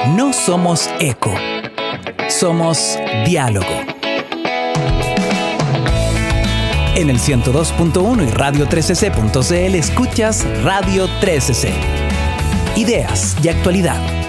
No somos eco, somos diálogo. En el 102.1 y radio3cc.cl escuchas Radio 3cc. Ideas y actualidad.